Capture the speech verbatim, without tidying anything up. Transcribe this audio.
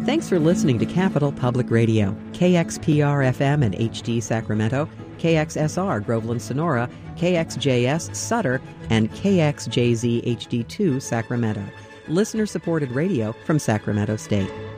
Thanks for listening to Capital Public Radio, K X P R F M and H D Sacramento, K X S R Groveland Sonora, K X J S Sutter, and K X J Z H D two Sacramento. Listener-supported radio from Sacramento State.